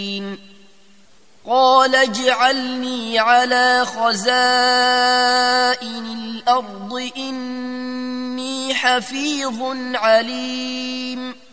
قال اجعلني على خزائن الأرض إني حفيظ عليم